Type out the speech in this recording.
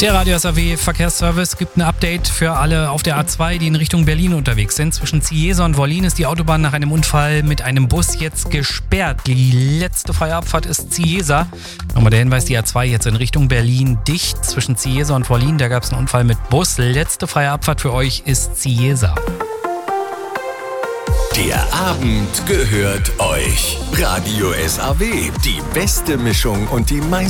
Der Radio SAW Verkehrsservice gibt ein Update für alle auf der A2, die in Richtung Berlin unterwegs sind. Zwischen Cieza und Wollin ist die Autobahn nach einem Unfall mit einem Bus jetzt gesperrt. Die letzte freie Abfahrt ist Cieza. Nochmal der Hinweis, die A2 jetzt in Richtung Berlin dicht. Zwischen Cieza und Wollin, da gab es einen Unfall mit Bus. Letzte freie Abfahrt für euch ist Cieza. Der Abend gehört euch. Radio SAW, die beste Mischung und die meisten